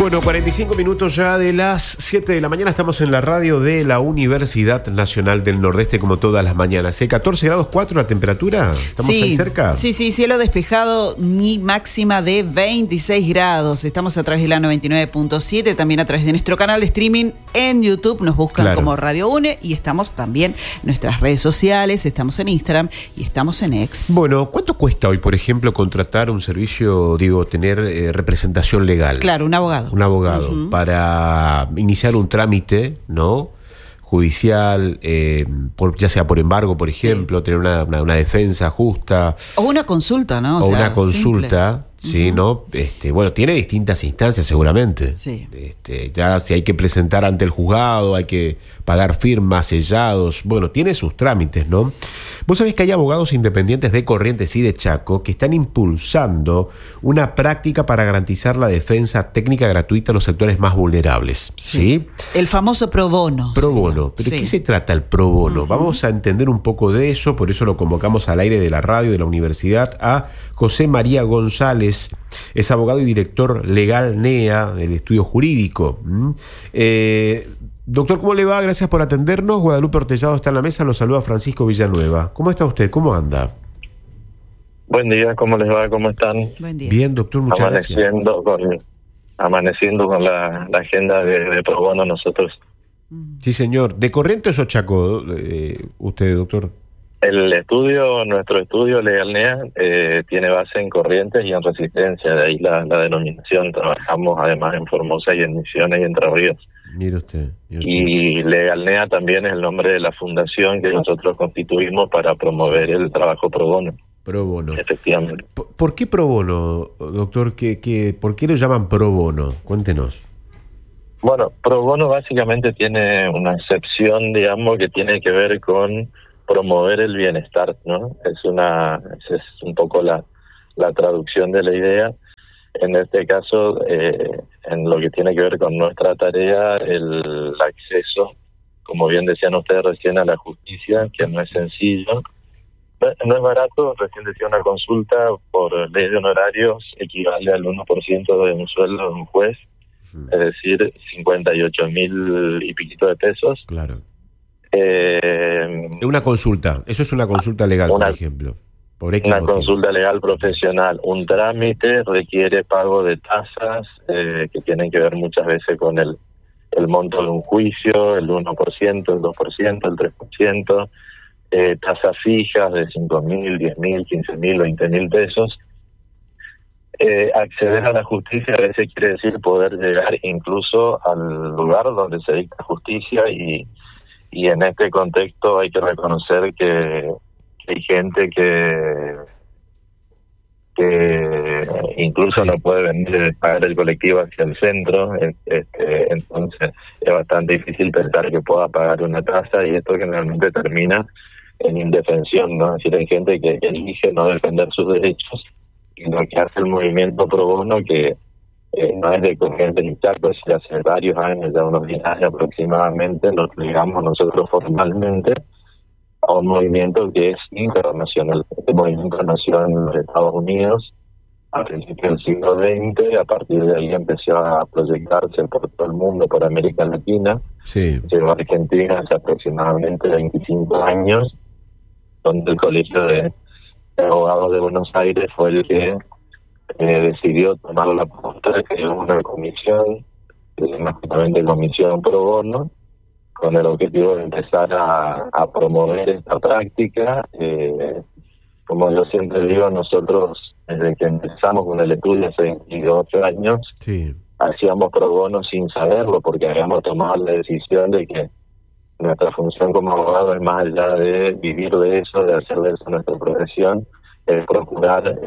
Bueno, 45 minutos ya de las 7 de la mañana. Estamos en la radio de la Universidad Nacional del Nordeste, como todas las mañanas. 14 grados 4 la temperatura. ¿Estamos ahí cerca? Sí, cielo despejado, mi máxima de 26 grados. Estamos a través de la 99.7, también a través de nuestro canal de streaming en YouTube. Nos buscan como Radio UNE y estamos también en nuestras redes sociales. Estamos en Instagram y estamos en X. Bueno, ¿cuánto cuesta hoy, por ejemplo, contratar un servicio, tener representación legal? Claro, un abogado. Un abogado, para iniciar un trámite, ¿no? Judicial, ya sea por embargo, por ejemplo, tener una defensa justa. O una consulta, ¿no? O una consulta, sí, ¿no? Bueno, tiene distintas instancias seguramente. Sí. Ya si hay que presentar ante el juzgado, hay que pagar firmas, sellados. Bueno, tiene sus trámites, ¿no? Vos sabés que hay abogados independientes de Corrientes y de Chaco que están impulsando una práctica para garantizar la defensa técnica gratuita a los sectores más vulnerables, ¿sí? El famoso pro bono. Pro bono. ¿Pero qué se trata el pro bono? Vamos a entender un poco de eso, por eso lo convocamos al aire de la radio de la universidad a José María González, es abogado y director legal NEA del estudio jurídico. Doctor, ¿cómo le va? Gracias por atendernos. Guadalupe Ortellado está en la mesa, lo saluda Francisco Villanueva. ¿Cómo está usted? ¿Cómo anda? Buen día, ¿cómo les va? ¿Cómo están? Buen día. Bien, doctor, muchas gracias. Amaneciendo con la agenda de pro bono nosotros. Sí, señor. ¿De Corrientes o Chaco, usted, doctor? Nuestro estudio Legal NEA tiene base en Corrientes y en Resistencia, de ahí la denominación. Trabajamos además en Formosa y en Misiones y Entre Ríos. Mire usted. Y Legal NEA también es el nombre de la fundación que nosotros constituimos para promover el trabajo pro bono. Pro bono. Efectivamente. ¿Por qué pro bono, doctor? ¿Por qué lo llaman pro bono? Cuéntenos. Bueno, pro bono básicamente tiene una acepción, digamos, que tiene que ver con promover el bienestar, ¿no? Esa es un poco la traducción de la idea. En este caso, en lo que tiene que ver con nuestra tarea, el acceso, como bien decían ustedes recién, a la justicia, que no es sencillo, no es barato. Recién decía, una consulta por ley de honorarios equivale al 1% de un sueldo de un juez, es decir, 58.000 y piquito de pesos. Claro. Una consulta, eso es una consulta legal, por ejemplo. Una consulta legal profesional. Un trámite requiere pago de tasas que tienen que ver muchas veces con el monto de un juicio, el 1%, el 2%, el 3%, tasas fijas de 5.000, 10.000, 15.000, 20.000 pesos. Acceder a la justicia a veces quiere decir poder llegar incluso al lugar donde se dicta justicia y en este contexto hay que reconocer que hay gente que incluso no puede venir a pagar el colectivo hacia el centro, entonces es bastante difícil pensar que pueda pagar una tasa y esto generalmente termina en indefensión, ¿no? Es decir, hay gente que elige no defender sus derechos y lo que hace el movimiento pro bono, que no es de Corrientes ni Chaco, es de hace varios años, ya unos 10 años aproximadamente, nos ligamos nosotros formalmente a un movimiento que es internacional. Este movimiento nació en los Estados Unidos a principios del siglo XX, a partir de ahí empezó a proyectarse por todo el mundo, por América Latina. Sí. Llegó a Argentina hace aproximadamente 25 años, donde el Colegio de Abogados de Buenos Aires fue el que decidió tomar la postura de crear una comisión, que se llama justamente Comisión Pro Bono, con el objetivo de empezar a promover esta práctica. Como yo siempre digo, nosotros desde que empezamos con el estudio hace 28 años, hacíamos pro bono sin saberlo, porque habíamos tomado la decisión de que nuestra función como abogado es más allá de vivir de eso, de hacer de eso nuestra profesión, es procurar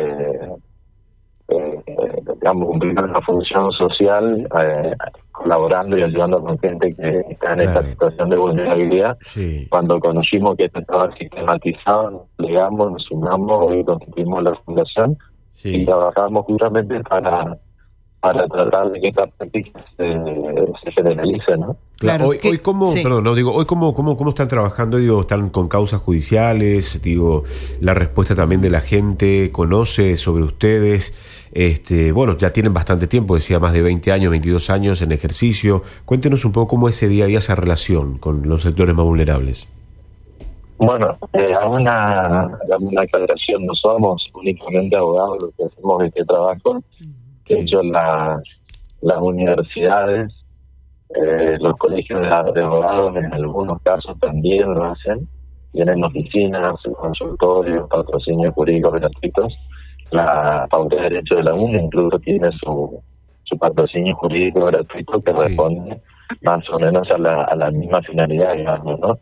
cumplir una función social, colaborando y ayudando con gente que está en esta situación de vulnerabilidad. Cuando conocimos que esto estaba sistematizado, nos plegamos, nos sumamos, hoy constituimos la fundación y trabajamos justamente para para tratar de que esta práctica se generalice, ¿no? Claro, hoy cómo, sí. Perdón, no digo, hoy cómo están trabajando, digo, están con causas judiciales, digo, la respuesta también de la gente, conoce sobre ustedes, bueno, ya tienen bastante tiempo, decía más de 20 años, 22 años en ejercicio. Cuéntenos un poco cómo es ese día a día, esa relación con los sectores más vulnerables. Bueno, hago una aclaración, no somos únicamente abogados los que hacemos este trabajo. De hecho, las universidades, los colegios de abogados en algunos casos también lo hacen. Tienen oficinas, consultorios, patrocinios jurídicos gratuitos. La Facultad de Derecho de la UNE incluso tiene su patrocinio jurídico gratuito que responde más o menos a la misma finalidad, digamos, ¿no?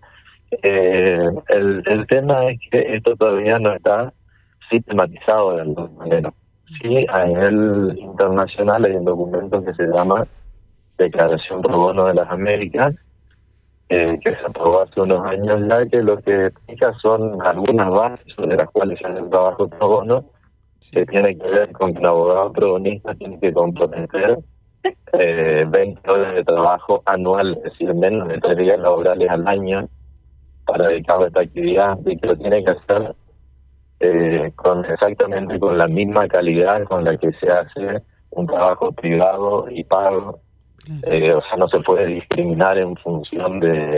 El tema es que esto todavía no está sistematizado de alguna manera. Sí, a nivel internacional hay un documento que se llama Declaración Pro Bono de las Américas, que se aprobó hace unos años ya, que lo que explica son algunas bases sobre las cuales se hace el trabajo pro bono, que tiene que ver con que el abogado pro-bonista tiene que comprometer 20 horas de trabajo anual, es decir, menos de 3 días laborales al año, para dedicarlo a esta actividad, y que lo tiene que hacer exactamente con la misma calidad con la que se hace un trabajo privado y pago. O sea, no se puede discriminar en función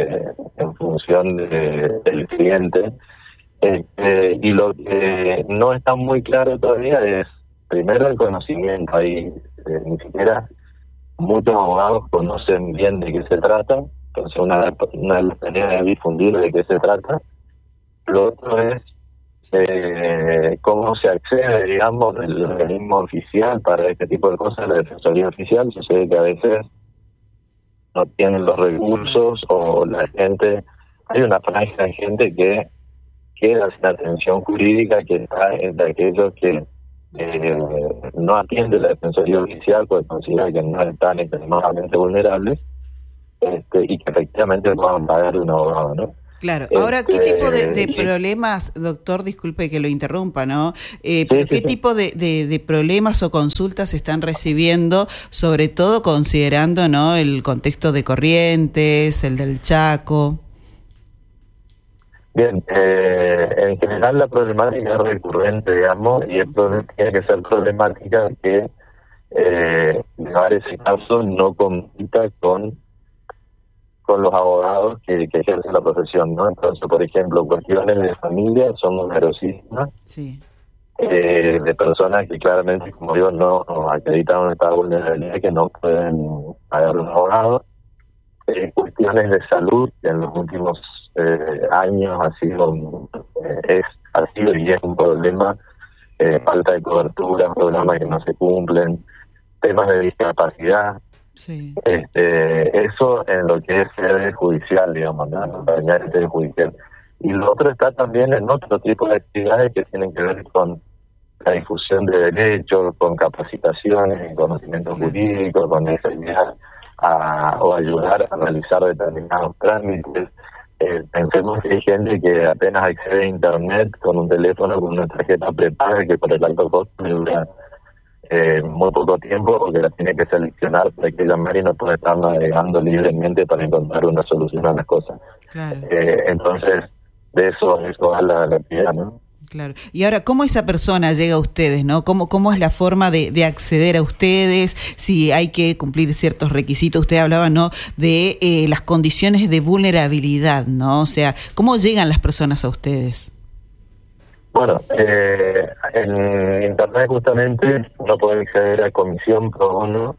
del cliente. Y lo que no está muy claro todavía es, primero, el conocimiento. Ahí ni siquiera muchos abogados conocen bien de qué se trata. Entonces, una de las tareas es difundir de qué se trata. Lo otro es cómo se accede, digamos, del organismo oficial para este tipo de cosas. La Defensoría Oficial sucede que a veces no tienen los recursos, o la gente, hay una franja de gente que queda sin atención jurídica, que está entre aquellos que no atiende la Defensoría Oficial porque considera que no están extremadamente vulnerables, y que efectivamente puedan pagar un abogado, ¿no? Claro. Ahora, ¿qué tipo de problemas, doctor, disculpe que lo interrumpa, ¿no? ¿Qué tipo de problemas o consultas están recibiendo, sobre todo considerando, ¿no?, el contexto de Corrientes, el del Chaco? Bien, en general la problemática es recurrente, digamos, y tiene que ser problemática que llevar ese caso no compita con los abogados que ejercen la profesión, ¿no? Entonces, por ejemplo, cuestiones de familia son numerosísimas, sí, de personas que claramente, como digo, no acreditan una estado de vulnerabilidad, que no pueden pagar un abogado. Cuestiones de salud, que en los últimos años ha sido y es un problema, falta de cobertura, programas que no se cumplen, temas de discapacidad. Sí. Eso en lo que es sede judicial, digamos, ¿no? Acompañar sede judicial. Y lo otro está también en otro tipo de actividades que tienen que ver con la difusión de derechos, con capacitaciones en conocimiento jurídico, con enseñar o ayudar a realizar determinados trámites. Pensemos que hay gente que apenas accede a internet con un teléfono, con una tarjeta prepaga, que por el alto costo le dura muy poco tiempo, porque la tiene que seleccionar para que llamar y no puede estar navegando libremente para encontrar una solución a las cosas. Claro. Entonces, de eso va la actividad, ¿no? Claro. Y ahora, ¿cómo esa persona llega a ustedes, no? ¿Cómo es la forma de acceder a ustedes? Si hay que cumplir ciertos requisitos. Usted hablaba, ¿no?, de las condiciones de vulnerabilidad, ¿no? O sea, ¿cómo llegan las personas a ustedes? Bueno, en internet justamente uno puede acceder a Comisión Pro Bono.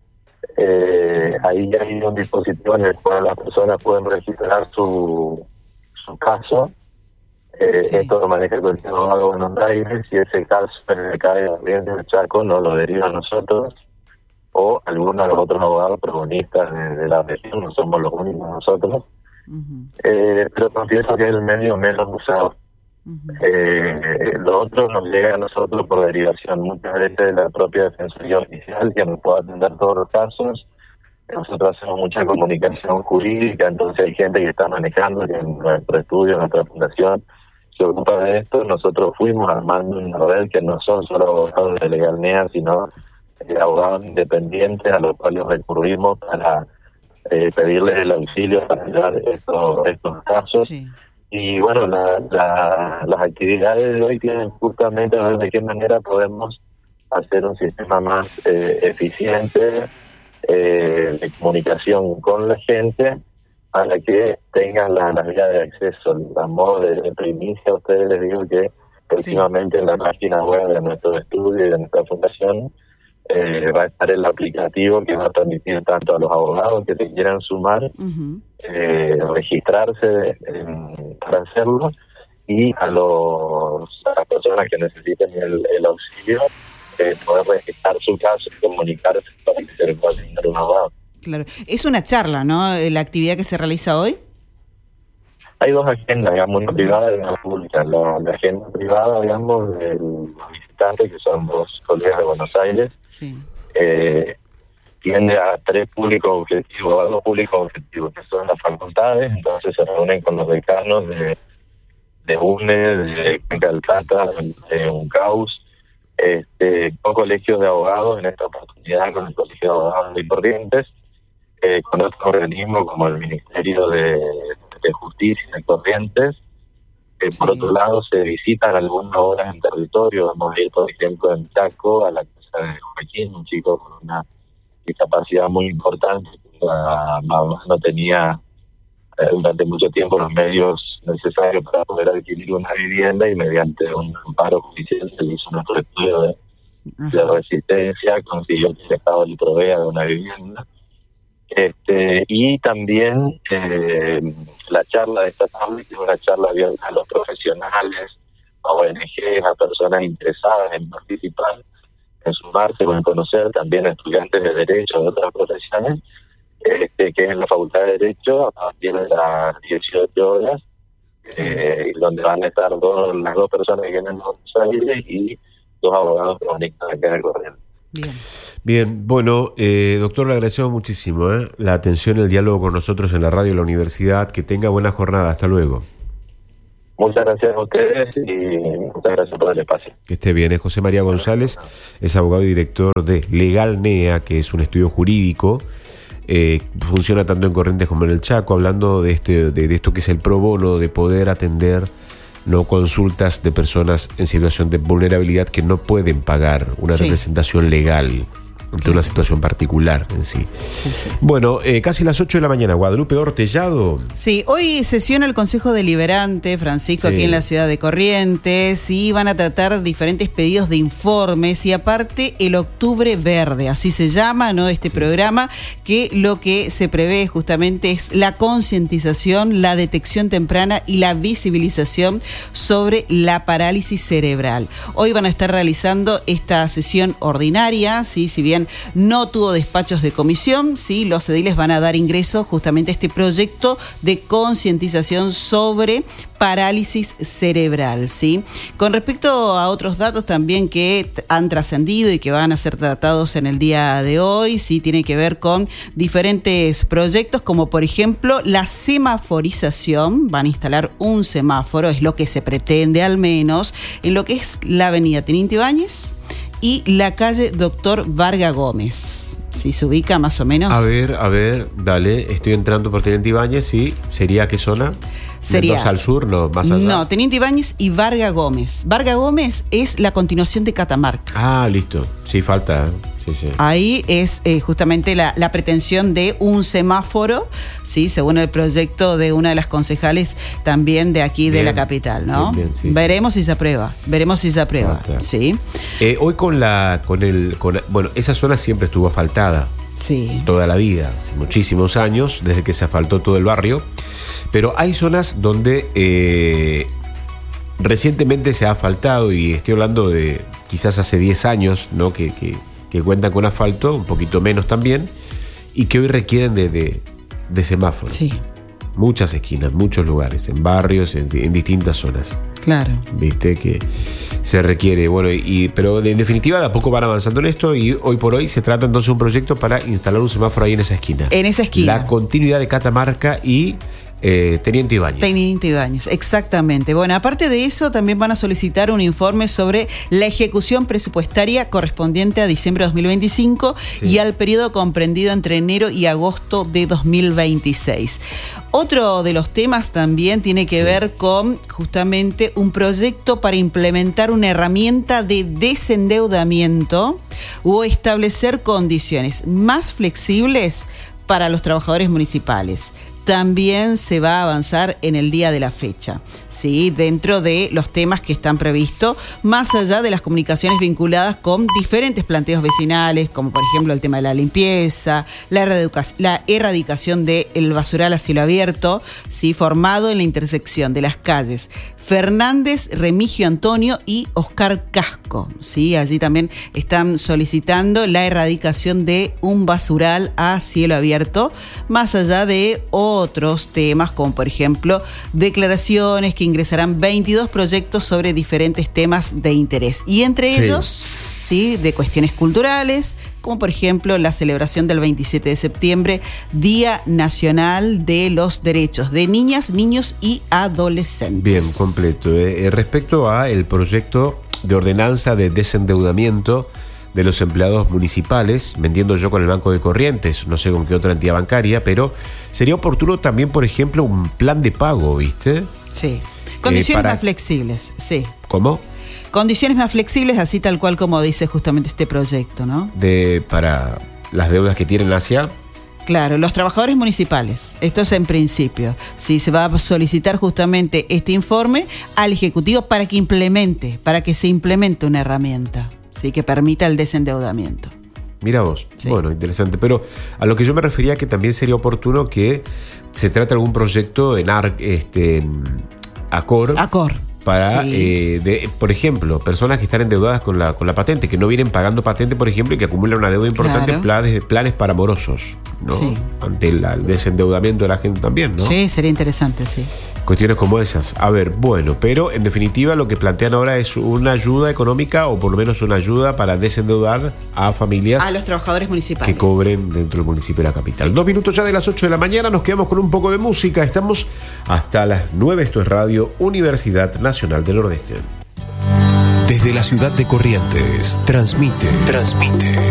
Ahí hay un dispositivo en el cual las personas pueden registrar su caso. Sí. Esto lo maneja el Colegio de Abogados de Buenos Aires, y ese caso en el que cae Corrientes del Chaco nos lo deriva a nosotros o algunos de los otros abogados protagonistas de la región. No somos los únicos nosotros. Uh-huh. Pero confieso que es el medio menos usado. Uh-huh. Lo otro nos llega a nosotros por derivación, muchas veces de la propia Defensoría Oficial, que nos puede atender todos los casos. Nosotros hacemos mucha comunicación jurídica, entonces hay gente que está manejando, que en nuestro estudio, en nuestra fundación, se ocupa de esto. Nosotros fuimos armando una red que no son solo abogados de Legalnea, sino abogados independientes a los cuales recurrimos para pedirles el auxilio para ayudar estos casos. Sí. Y bueno, las actividades de hoy tienen justamente a ver de qué manera podemos hacer un sistema más eficiente de comunicación con la gente para que tengan la vía de acceso. A modo de primicia, a ustedes les digo que próximamente en la página web de nuestro estudio y de nuestra fundación va a estar el aplicativo que va a permitir tanto a los abogados que se quieran sumar, registrarse para hacerlo, y a las personas que necesiten el auxilio, poder registrar su caso y comunicarse para que se le pueda asignar un abogado. Claro. Es una charla, ¿no? La actividad que se realiza hoy. Hay dos agendas, digamos, una privada y una pública. La agenda privada, digamos, de los visitantes, que son dos colegas de Buenos Aires, sí, tiende a tres públicos objetivos, a dos públicos objetivos, que son las facultades. Entonces se reúnen con los decanos de UNE, de Cuenca del Plata, de UNCAUS, con colegios de abogados, en esta oportunidad con el Colegio de Abogados de Corrientes, con otros organismos como el Ministerio de Justicia de Corrientes. Sí. Por otro lado, se visitan algunas obras en territorio. Vamos a ir, por ejemplo, en Chaco, a la casa de Joaquín, un chico con una discapacidad muy importante. La mamá no tenía durante mucho tiempo los medios necesarios para poder adquirir una vivienda, y mediante un amparo judicial se hizo nuestro estudio de resistencia, consiguió que el Estado le provea de una vivienda. Y también la charla de esta tarde, que es una charla abierta a los profesionales, a ONG, a personas interesadas en participar, en sumarse o en conocer, también a estudiantes de Derecho de otras profesiones, que es en la Facultad de Derecho a partir de las 18 horas, donde van a estar las dos personas que vienen de Buenos Aires y dos abogados que van a estar acá en el Corriente. Bien, bueno, doctor, le agradecemos muchísimo la atención, el diálogo con nosotros en la radio de la universidad. Que tenga buena jornada. Hasta luego. Muchas gracias a ustedes y muchas gracias por el espacio. Que esté bien. Es José María González, es abogado y director de Legal NEA, que es un estudio jurídico. Funciona tanto en Corrientes como en el Chaco, hablando de esto que es el pro bono, de poder atender consultas de personas en situación de vulnerabilidad que no pueden pagar una representación legal ante una situación particular en sí. Bueno, casi las 8 de la mañana, Guadalupe Ortellado. Sí, hoy sesiona el Consejo Deliberante, Francisco, aquí en la ciudad de Corrientes, y van a tratar diferentes pedidos de informes, y aparte el Octubre Verde, así se llama, ¿no? Este programa, que lo que se prevé justamente es la concientización, la detección temprana y la visibilización sobre la parálisis cerebral. Hoy van a estar realizando esta sesión ordinaria, ¿sí? Si bien no tuvo despachos de comisión, ¿sí? Los ediles van a dar ingreso justamente a este proyecto de concientización sobre parálisis cerebral, ¿sí? Con respecto a otros datos también que han trascendido y que van a ser tratados en el día de hoy, ¿sí? Tiene que ver con diferentes proyectos, como por ejemplo la semaforización. Van a instalar un semáforo, es lo que se pretende al menos, en lo que es la avenida Teniente Ibáñez y la calle Doctor Varga Gómez. ¿Sí se ubica más o menos? A ver, dale, estoy entrando por Teniente Ibáñez, ¿sí? ¿Sería qué zona? Sería ¿Mendoza al sur? No, más allá. No, Teniente Ibáñez y Varga Gómez. Varga Gómez es la continuación de Catamarca. Ah, listo. Sí, falta. Sí. Ahí es justamente la pretensión de un semáforo, ¿sí? Según el proyecto de una de las concejales también de aquí de la capital, ¿no? Bien, veremos si se aprueba. ¿Sí? Hoy bueno, esa zona siempre estuvo asfaltada. Sí. Toda la vida, hace muchísimos años, desde que se asfaltó todo el barrio. Pero hay zonas donde recientemente se ha asfaltado, y estoy hablando de quizás hace 10 años, ¿no? Que cuentan con asfalto, un poquito menos también, y que hoy requieren de semáforos. Sí. Muchas esquinas, muchos lugares, en barrios, en distintas zonas. Claro. Viste que se requiere. Bueno, pero en definitiva de a poco van avanzando en esto, y hoy por hoy se trata entonces de un proyecto para instalar un semáforo ahí en esa esquina. En esa esquina. La continuidad de Catamarca y Teniente Ibáñez. Teniente Ibáñez, exactamente. Bueno, aparte de eso, también van a solicitar un informe sobre la ejecución presupuestaria correspondiente a diciembre de 2025 y al periodo comprendido entre enero y agosto de 2026. Otro de los temas también tiene que ver con justamente un proyecto para implementar una herramienta de desendeudamiento o establecer condiciones más flexibles para los trabajadores municipales. También se va a avanzar en el día de la fecha, ¿sí? Dentro de los temas que están previstos, más allá de las comunicaciones vinculadas con diferentes planteos vecinales, como por ejemplo el tema de la limpieza, la erradicación del basural a cielo abierto, ¿sí? Formado en la intersección de las calles Fernández, Remigio Antonio y Oscar Casco, ¿sí? Allí también están solicitando la erradicación de un basural a cielo abierto, más allá de otros temas, como por ejemplo declaraciones que ingresarán 22 proyectos sobre diferentes temas de interés. Y entre ellos, ¿sí? De cuestiones culturales, como por ejemplo la celebración del 27 de septiembre, Día Nacional de los Derechos de Niñas, Niños y Adolescentes. Bien, completo. Respecto a el proyecto de ordenanza de desendeudamiento de los empleados municipales, vendiendo yo con el Banco de Corrientes, no sé con qué otra entidad bancaria, pero sería oportuno también, por ejemplo, un plan de pago, ¿viste? Sí. Condiciones más flexibles, sí. ¿Cómo? Condiciones más flexibles, así tal cual como dice justamente este proyecto, ¿no? Para las deudas que tienen hacia... Claro, los trabajadores municipales, esto es en principio. Sí, se va a solicitar justamente este informe al Ejecutivo para que se implemente una herramienta, ¿sí? Que permita el desendeudamiento. Mira vos, sí. Bueno, interesante. Pero a lo que yo me refería, que también sería oportuno que se trate algún proyecto en ACOR. Para, por ejemplo, personas que están endeudadas con la patente, que no vienen pagando patente, por ejemplo, y que acumulan una deuda importante, planes para morosos, ¿no? Sí. Ante el desendeudamiento de la gente también, ¿no? Sí, sería interesante, sí. Cuestiones como esas. A ver, bueno, pero en definitiva lo que plantean ahora es una ayuda económica, o por lo menos una ayuda para desendeudar a familias, a los trabajadores municipales que cobren dentro del municipio de la capital. Sí. 2 minutos ya de las 8 de la mañana, nos quedamos con un poco de música. Estamos hasta las 9. Esto es Radio Universidad Nacional del Nordeste. Desde la ciudad de Corrientes, transmite